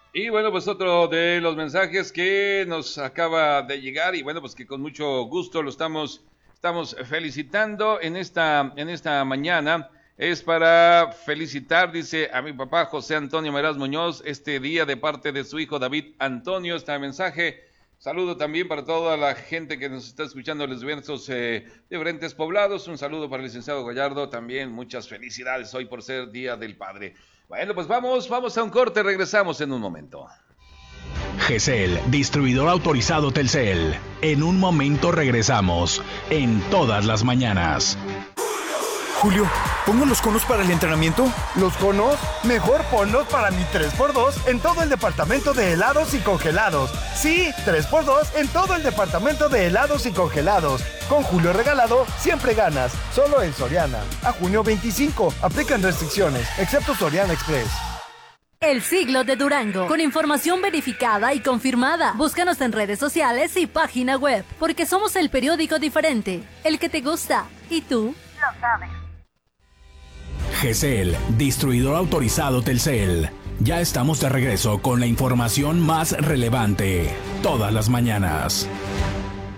Y bueno, pues otro de los mensajes que nos acaba de llegar y bueno, pues que con mucho gusto lo estamos felicitando en esta mañana. Es para felicitar, dice, a mi papá José Antonio Meraz Muñoz, este día de parte de su hijo David Antonio. Este mensaje, saludo también para toda la gente que nos está escuchando en los diferentes poblados. Un saludo para el licenciado Gallardo, también muchas felicidades hoy por ser Día del Padre. Bueno, pues vamos a un corte, regresamos en un momento. GESEL, distribuidor autorizado Telcel. En un momento regresamos, en todas las mañanas. Julio, ¿pongo los conos para el entrenamiento? ¿Los conos? Mejor ponlos para mi 3x2 en todo el departamento de helados y congelados. Sí, 3x2 en todo el departamento de helados y congelados. Con Julio regalado, siempre ganas. Solo en Soriana. A junio 25. Aplican restricciones, excepto Soriana Express. El siglo de Durango, con información verificada y confirmada. Búscanos en redes sociales y página web, porque somos el periódico diferente, el que te gusta. ¿Y tú? Lo sabes. GESEL, distribuidor autorizado Telcel. Ya estamos de regreso con la información más relevante, todas las mañanas.